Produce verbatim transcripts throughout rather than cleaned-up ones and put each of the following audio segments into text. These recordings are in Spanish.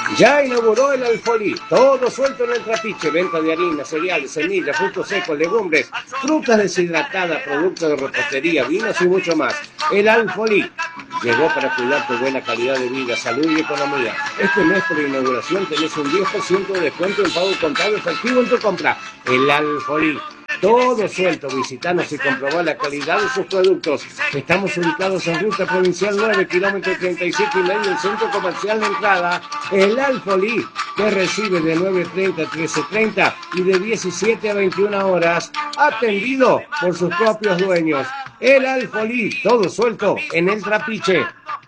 Ya inauguró el Alfolí, todo suelto en el trapiche, venta de harina, cereales, semillas, frutos secos, legumbres, frutas deshidratadas, productos de repostería, vinos y mucho más. El Alfolí llegó para cuidar tu buena calidad de vida, salud y economía. Este mes por inauguración tenés un diez por ciento de descuento en pago contado efectivo en tu compra. El Alfolí. Todo suelto, visitanos y comprobá la calidad de sus productos. Estamos ubicados en Ruta Provincial nueve, kilómetro treinta y siete y medio, el centro comercial de entrada, el Alfolí, que recibe de nueve treinta a trece treinta y de diecisiete a veintiuna horas, atendido por sus propios dueños. El Alfolí, todo suelto en el trapiche.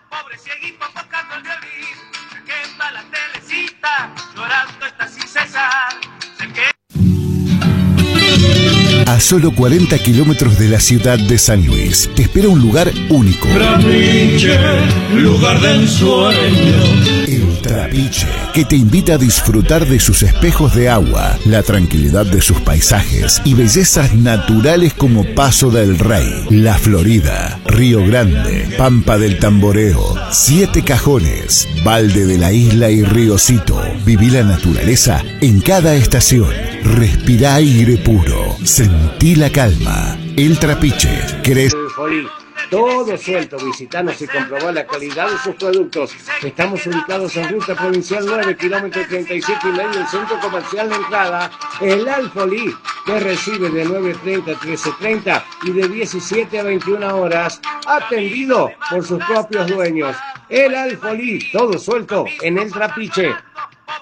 A solo cuarenta kilómetros de la ciudad de San Luis, te espera un lugar único. Trapiche, lugar de ensueño. El Trapiche, que te invita a disfrutar de sus espejos de agua, la tranquilidad de sus paisajes y bellezas naturales como Paso del Rey, La Florida, Río Grande, Pampa del Tamboreo, Siete Cajones, Valde de la Isla y Riocito. Viví la naturaleza en cada estación. Respirá aire puro. Sentí la calma. El Trapiche. ¿Querés? Todo suelto, visitanos y comprobá la calidad de sus productos. Estamos ubicados en Ruta Provincial nueve, kilómetro treinta y siete y medio, el centro comercial de entrada, el Alfolí, que recibe de nueve treinta a trece treinta y de diecisiete a veintiuna horas, atendido por sus propios dueños. El Alfolí, todo suelto en el Trapiche.